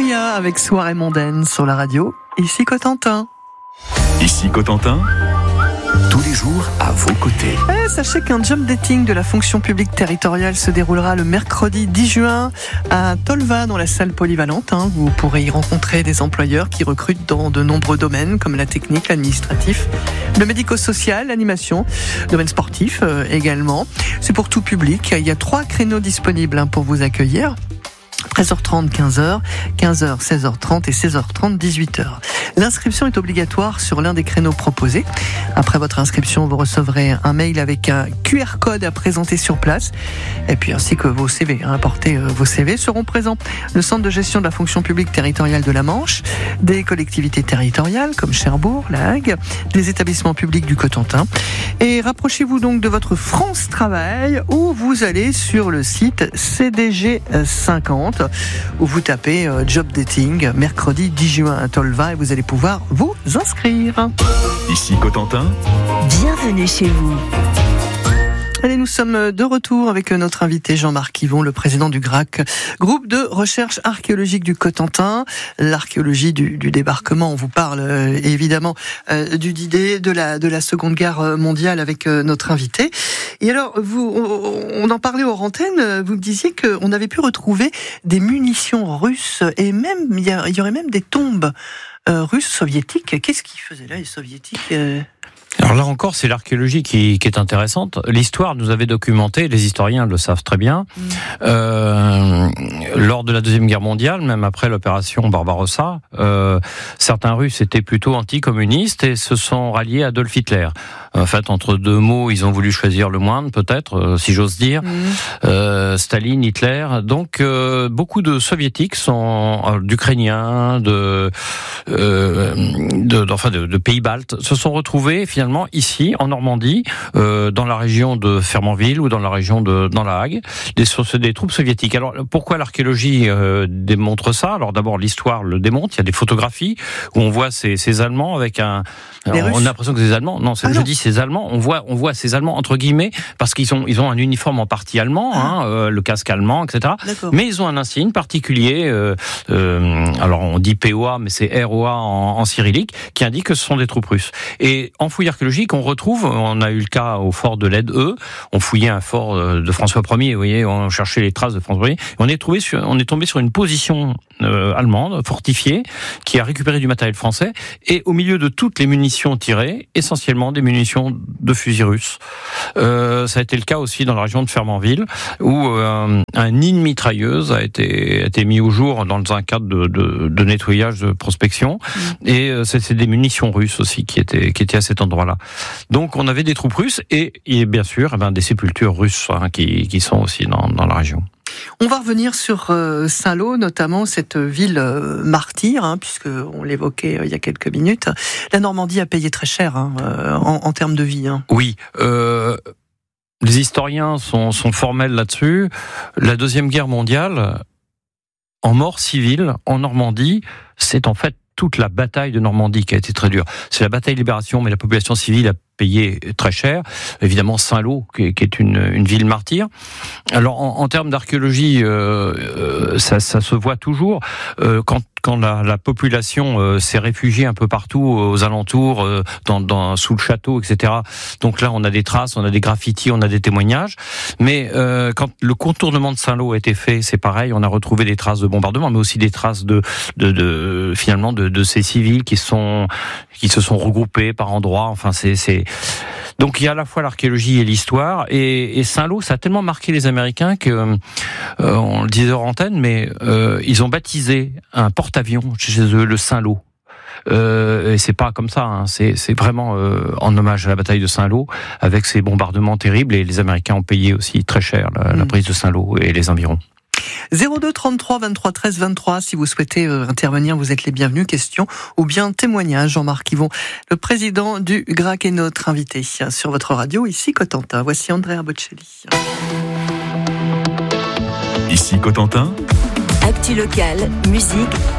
Sia avec Soirée mondaine sur la radio. Ici Cotentin. Ici Cotentin, tous les jours à vos côtés. Sachez qu'un job dating de la fonction publique territoriale se déroulera le mercredi 10 juin à Tolva dans la salle polyvalente. Vous pourrez y rencontrer des employeurs qui recrutent dans de nombreux domaines comme la technique, l'administratif, le médico-social, l'animation, domaine sportif également. C'est pour tout public. Il y a 3 créneaux disponibles pour vous accueillir. 13h30, 15h, 15h, 16h30 et 16h30, 18h. L'inscription est obligatoire sur l'un des créneaux proposés. Après votre inscription, vous recevrez un mail avec un QR code à présenter sur place. Et puis ainsi que vos CV, apportez vos CV, seront présents le centre de gestion de la fonction publique territoriale de la Manche, des collectivités territoriales comme Cherbourg, La Hague, des établissements publics du Cotentin. Et rapprochez-vous donc de votre France Travail où vous allez sur le site CDG 50 où vous tapez Job Dating mercredi 10 juin à Tolva et vous allez pouvoir vous inscrire. Ici Cotentin, bienvenue chez vous. Allez, nous sommes de retour avec notre invité Jean-Marc Yvon, le président du GRAC, groupe de recherche archéologique du Cotentin. L'archéologie du débarquement, on vous parle évidemment du D-Day, de la Seconde Guerre mondiale avec notre invité. Et alors, on en parlait hors antenne, vous me disiez qu'on avait pu retrouver des munitions russes et même il y aurait même des tombes russes, soviétiques. Qu'est-ce qu'ils faisaient là, les soviétiques Alors là encore, c'est l'archéologie qui est intéressante. L'histoire nous avait documenté, les historiens le savent très bien, lors de la Deuxième Guerre mondiale, même après l'opération Barbarossa, certains Russes étaient plutôt anticommunistes et se sont ralliés à Adolf Hitler. En fait, entre deux mots, ils ont voulu choisir le moindre, peut-être, si j'ose dire. Staline, Hitler. Donc, beaucoup de soviétiques d'Ukrainiens, de pays baltes, se sont retrouvés finalement ici, en Normandie, dans la région de Fernandville ou dans la région dans la Hague, des troupes soviétiques. Alors, pourquoi l'archéologie démontre ça ? Alors, d'abord, l'histoire le démontre. Il y a des photographies où on voit ces Allemands avec on a l'impression que c'est des Allemands. Non, je dis ces Allemands. On voit ces Allemands entre guillemets parce qu'ils ont un uniforme en partie allemand, le casque allemand, etc. D'accord. Mais ils ont un insigne particulier. Alors, on dit POA, mais c'est ROA en cyrillique, qui indique que ce sont des troupes russes. Et en fouille archéologique, on a eu le cas au fort de l'Aide-E, on fouillait un fort de François Ier, vous voyez, on cherchait les traces de François Ier, on est tombé sur une position allemande, fortifiée, qui a récupéré du matériel français, et au milieu de toutes les munitions tirées, essentiellement des munitions de fusils russes. Ça a été le cas aussi dans la région de Fernandville, où un nid de mitrailleuse a été mis au jour dans un cadre de nettoyage, de prospection, et c'est des munitions russes aussi qui étaient à cet endroit-là. Donc on avait des troupes russes et bien sûr des sépultures russes qui sont aussi dans la région. On va revenir sur Saint-Lô, notamment cette ville martyre, puisque on l'évoquait il y a quelques minutes. La Normandie a payé très cher en termes de vie. Oui. Les historiens sont formels là-dessus. La Deuxième Guerre mondiale, en mort civile, en Normandie, c'est en fait toute la bataille de Normandie qui a été très dure. C'est la bataille de libération, mais la population civile a payé très cher. Évidemment, Saint-Lô, qui est une ville martyre. Alors, en termes d'archéologie, ça se voit toujours. Quand la population s'est réfugiée un peu partout aux alentours, sous le château, etc. Donc là, on a des traces, on a des graffitis, on a des témoignages. Mais quand le contournement de Saint-Lô a été fait, c'est pareil. On a retrouvé des traces de bombardement, mais aussi des traces de ces civils qui se sont regroupés par endroits. Enfin, donc il y a à la fois l'archéologie et l'histoire, et Saint-Lô, ça a tellement marqué les Américains que, on le disait hors antenne, mais ils ont baptisé un porte-avions chez eux le Saint-Lô. Et c'est pas comme ça, c'est vraiment en hommage à la bataille de Saint-Lô, avec ces bombardements terribles, et les Américains ont payé aussi très cher la prise de Saint-Lô et les environs. 02 33 23 13 23, si vous souhaitez intervenir, vous êtes les bienvenus. Questions ou bien témoignages. Jean-Marc Yvon, le président du GRAC, est notre invité sur votre radio, ici Cotentin. Voici Andrea Bocelli. Ici Cotentin, Actu locale, musique,